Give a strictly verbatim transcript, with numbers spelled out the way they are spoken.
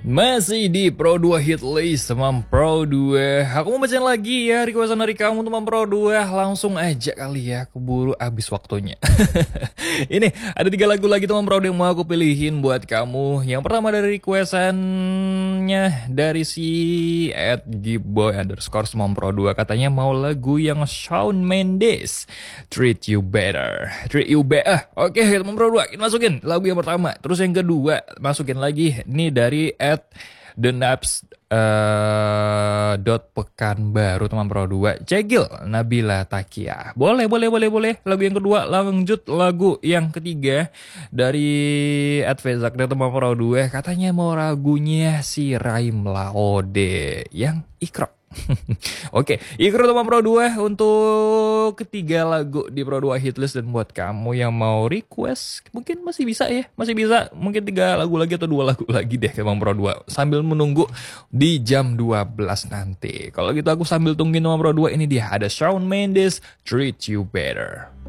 Masih di Pro dua Hit List teman Pro dua. Aku mau bacain lagi ya requestan dari kamu teman Pro dua. Langsung aja kali ya, keburu habis waktunya. Ini ada tiga lagu lagi teman Pro dua yang mau aku pilihin buat kamu. Yang pertama dari requestannya dari si at Gibboy underscore teman Pro dua. Katanya mau lagu yang Shawn Mendes, Treat You Better. Treat You Better. Oke teman Pro dua, kita masukin lagu yang pertama. Terus yang kedua masukin lagi. Ini dari at The Naps uh, dot Pekanbaru teman Pro dua. Cegil Nabila Takia. Boleh, boleh, boleh, boleh. Lagu yang kedua, lanjut lagu yang ketiga dari at Fezakda teman Pro dua. Katanya mau lagunya si Raim Laode yang Ikro. Oke, Ikro teman Pro dua untuk ketiga lagu di Pro dua Hitlist. Dan buat kamu yang mau request, mungkin masih bisa ya, masih bisa. Mungkin tiga lagu lagi atau dua lagu lagi deh teman Pro dua. Sambil menunggu di jam dua belas nanti. Kalau gitu aku sambil tungguin teman Pro dua, ini dia ada Shawn Mendes, Treat You Better.